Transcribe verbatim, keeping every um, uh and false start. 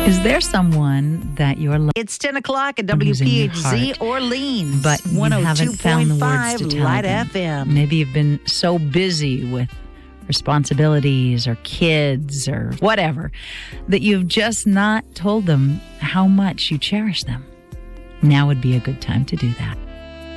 Is there someone that you're loving? It's ten o'clock at W P H Z Orleans, but you haven't found the words to tell Light them? F M. Maybe you've been so busy with responsibilities or kids or whatever that you've just not told them how much you cherish them. Now would be a good time to do that.